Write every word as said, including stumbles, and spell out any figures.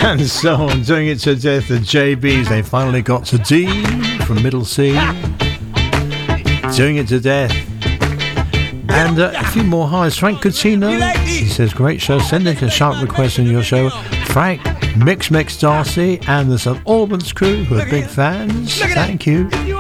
And so on, doing it to death, the J Bs, they finally got to D from Middle C. Doing it to death. And uh, a few more highs. Frank Coutinho, he says, great show. Send in a sharp request on your show. Frank, Mix Mix Darcy, and the Saint Albans crew who are big fans. Thank you.